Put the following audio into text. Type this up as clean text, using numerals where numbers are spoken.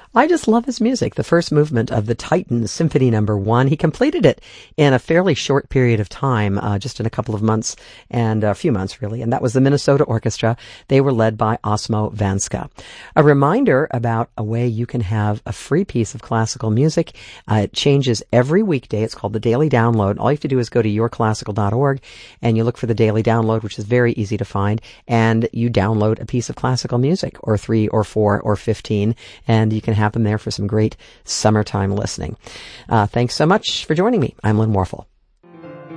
I just love his music. The first movement of the Titans Symphony No. 1, he completed it in a fairly short period of time, just in a couple of months, and a few months really, and that was the Minnesota Orchestra. They were led by Osmo Vanska. A reminder about a way you can have a free piece of classical music. It changes every weekday. It's called the Daily Download. All you have to do is go to yourclassical.org, and you look for the Daily Download, which is very easy to find, and you download a piece of classical music, or 3 or 4 or 15, and you can have them there for some great summertime listening. Thanks so much for joining me. I'm Lynn Warfel.